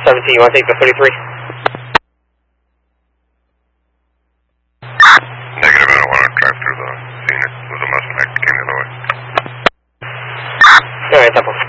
17, you want to take the 33? Negative, I don't want to drive through the scene. It was a Mustang that came the other way. Alright, 10-4.